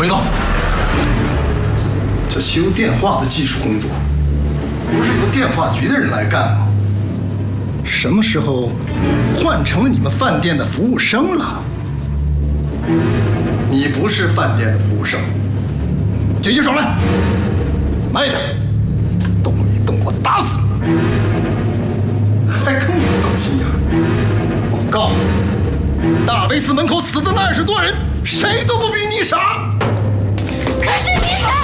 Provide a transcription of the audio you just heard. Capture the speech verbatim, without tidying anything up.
回头。这修电话的技术工作，不是由电话局的人来干吗？什么时候换成了你们饭店的服务生了？你不是饭店的服务生，举起手来，慢一点，动一动我打死你！还跟我斗心眼！我告诉你，大威寺门口死的那二十多人，谁都不比你傻。 可是你敢！